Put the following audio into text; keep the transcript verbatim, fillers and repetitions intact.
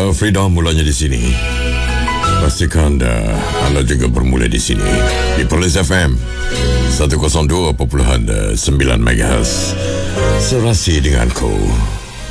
Uh, Frida mulanya di sini. Pastikan anda, anda juga bermula di sini. Di Perlis F M seratus dua perpuluhan sembilan megahertz. Serasi denganku.